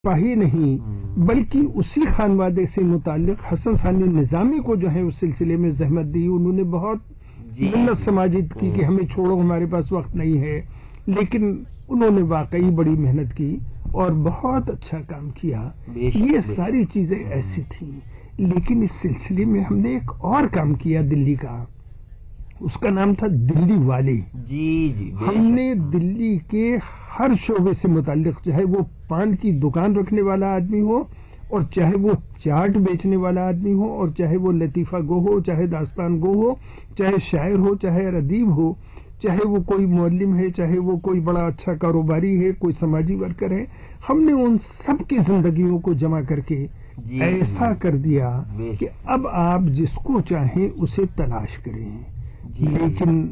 پاہی نہیں بلکہ اسی خانوادے سے متعلق حسن ثانی نظامی کو جو ہے اس سلسلے میں زحمت دی. انہوں نے بہت منت سماجت کی کہ ہمیں چھوڑو، ہمارے پاس وقت نہیں ہے، لیکن انہوں نے واقعی بڑی محنت کی اور بہت اچھا کام کیا. یہ ساری چیزیں ایسی تھیں. لیکن اس سلسلے میں ہم نے ایک اور کام کیا دلی کا، اس کا نام تھا دلی والی. ہم نے دلی کے ہر شعبے سے متعلق، چاہے وہ پان کی دکان رکھنے والا آدمی ہو، اور چاہے وہ چاٹ بیچنے والا آدمی ہو، اور چاہے وہ لطیفہ گو ہو، چاہے داستان گو ہو، چاہے شاعر ہو، چاہے ادیب ہو، چاہے وہ کوئی معلم ہے، چاہے وہ کوئی بڑا اچھا کاروباری ہے، کوئی سماجی ورکر ہے، ہم نے ان سب کی زندگیوں کو جمع کر کے ایسا کر دیا کہ اب آپ جس کو چاہیں اسے تلاش کریں. لیکن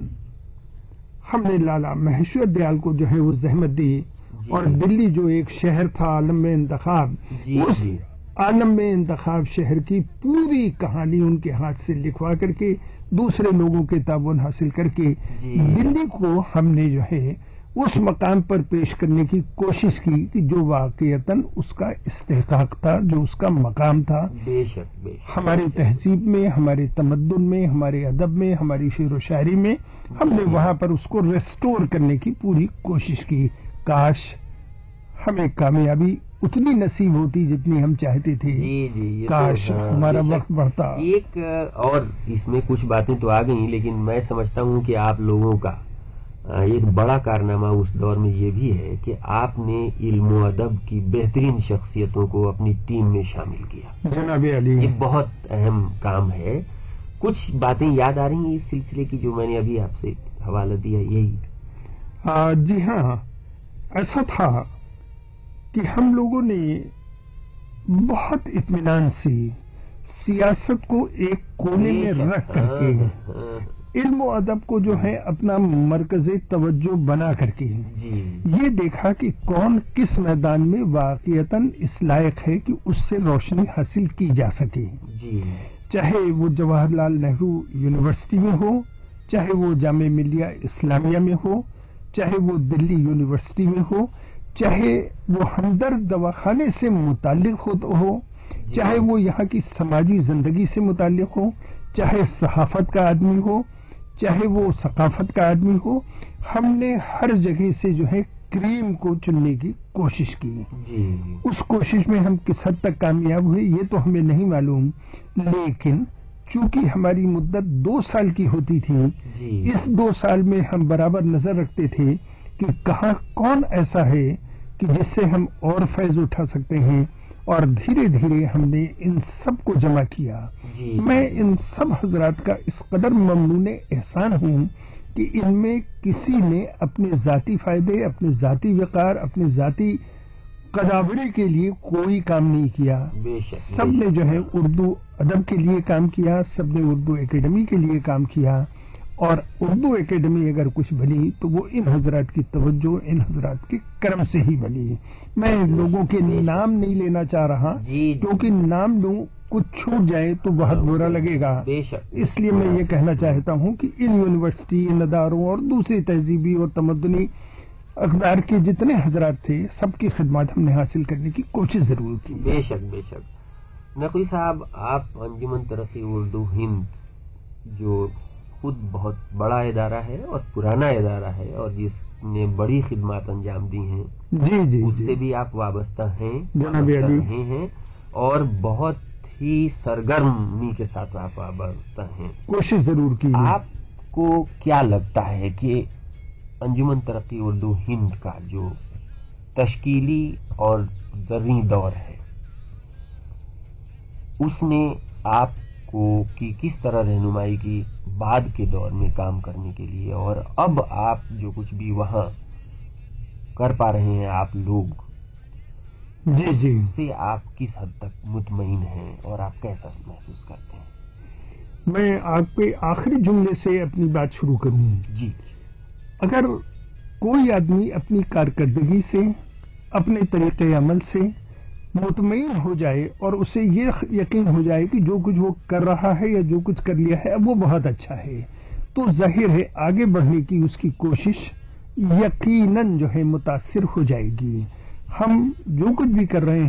ہم نے لالا مہیشور دیال کو جو ہے وہ زحمت دی، اور دلی جو ایک شہر تھا عالم میں انتخاب، اس عالم میں انتخاب شہر کی پوری کہانی ان کے ہاتھ سے لکھوا کر کے، دوسرے لوگوں کے تعاون حاصل کر کے دلی کو ہم نے جو ہے اس مقام پر پیش کرنے کی کوشش کی کہ جو واقعتاً اس کا استحقاق تھا، جو اس کا مقام تھا. ہماری تہذیب میں، ہمارے تمدن میں، ہمارے ادب میں، ہماری شعر و شاعری میں ہم نے وہاں پر اس کو ریسٹور کرنے کی پوری کوشش کی. کاش ہمیں کامیابی اتنی نصیب ہوتی جتنی ہم چاہتے تھے. کاش ہمارا وقت بڑھتا. ایک اور اس میں کچھ باتیں تو آ گئیں، لیکن میں سمجھتا ہوں کہ آپ لوگوں کا ایک بڑا کارنامہ اس دور میں یہ بھی ہے کہ آپ نے علم و ادب کی بہترین شخصیتوں کو اپنی ٹیم میں شامل کیا. جناب علی، یہ بہت اہم کام ہے. کچھ باتیں یاد آ رہی ہیں اس سلسلے کی جو میں نے ابھی آپ سے حوالہ دیا؟ یہی جی ہاں، ایسا تھا کہ ہم لوگوں نے بہت اطمینان سے سیاست کو ایک کونے میں رکھ کر کے علم و ادب کو جو ہے اپنا مرکز توجہ بنا کر کے یہ دیکھا کہ کون کس میدان میں واقعتاً اس لائق ہے کہ اس سے روشنی حاصل کی جا سکے. چاہے وہ جواہر لال نہرو یونیورسٹی میں ہو، چاہے وہ جامعہ ملیہ اسلامیہ میں ہو، چاہے وہ دلی یونیورسٹی میں ہو، چاہے وہ ہمدرد دواخانے سے متعلق ہو، چاہے وہ یہاں کی سماجی زندگی سے متعلق ہو، چاہے صحافت کا آدمی ہو، چاہے وہ ثقافت کا آدمی ہو. ہم نے ہر جگہ سے جو ہے کریم کو چننے کی کوشش کی. اس کوشش میں ہم کس حد تک کامیاب ہوئے یہ تو ہمیں نہیں معلوم، لیکن چونکہ ہماری مدت 2 سال کی ہوتی تھی، اس 2 سال میں ہم برابر نظر رکھتے تھے کہ کہاں کون ایسا ہے کہ جس سے ہم اور فیض اٹھا سکتے ہیں، اور دھیرے دھیرے ہم نے ان سب کو جمع کیا. میں ان سب حضرات کا اس قدر ممنون احسان ہوں کہ ان میں کسی نے اپنے ذاتی فائدے، اپنے ذاتی وقار، اپنے ذاتی قداوری کے لیے کوئی کام نہیں کیا. سب نے جو ہے اردو ادب کے لیے کام کیا، سب نے اردو اکیڈمی کے لیے کام کیا، اور اردو اکیڈمی اگر کچھ بنی تو وہ ان حضرات کی توجہ، ان حضرات کے کرم سے ہی بنی. میں لوگوں کے نام نہیں لینا چاہ رہا، کیونکہ نام لوں کچھ چھوٹ جائے تو بہت برا لگے گا. اس لیے میں یہ کہنا چاہتا ہوں کہ ان یونیورسٹی، ان اداروں اور دوسری تہذیبی اور تمدنی اقدار کے جتنے حضرات تھے، سب کی خدمات ہم نے حاصل کرنے کی کوشش ضرور کی. بے شک نقوی صاحب، آپ انجمن ترقی اردو ہند جو خود بہت بڑا ادارہ ہے اور پرانا ادارہ ہے اور جس نے بڑی خدمات انجام دی ہیں، اس سے بھی آپ وابستہ ہیں، جناب علی ہیں، اور بہت ہی سرگرمی کے ساتھ آپ وابستہ ہیں. کوشش ضرور کی. آپ کو کیا لگتا ہے کہ انجمن ترقی اردو ہند کا جو تشکیلی اور زرعی دور ہے، اس نے آپ کو کی کس طرح رہنمائی کی بعد کے دور میں کام کرنے کے لیے، اور اب آپ جو کچھ بھی وہاں کر پا رہے ہیں آپ لوگ، اس سے آپ کس حد تک مطمئن ہیں اور آپ کیسا محسوس کرتے ہیں؟ میں آپ کے آخری جملے سے اپنی بات شروع کروں. اگر کوئی آدمی اپنی کارکردگی سے، اپنے طریقے عمل سے مطمئن ہو جائے اور اسے یہ یقین ہو جائے کہ جو کچھ وہ کر رہا ہے یا جو کچھ کر لیا ہے اب وہ بہت اچھا ہے، تو ظاہر ہے آگے بڑھنے کی اس کی کوشش یقیناً جو ہے متاثر ہو جائے گی. हम जो कुछ भी कर रहे